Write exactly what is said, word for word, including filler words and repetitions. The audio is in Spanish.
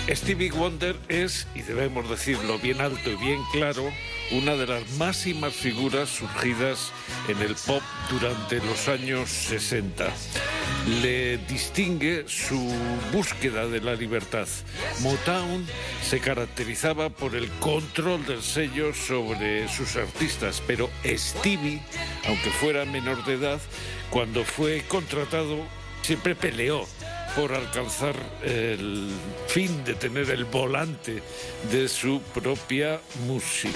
Stevie Wonder es, y debemos decirlo bien alto y bien claro, una de las máximas figuras surgidas en el pop durante los años sesenta. Le distingue su búsqueda de la libertad. Motown se caracterizaba por el control del sello sobre sus artistas, pero Stevie, aunque fuera menor de edad, cuando fue contratado, siempre peleó por alcanzar el fin de tener el volante de su propia música.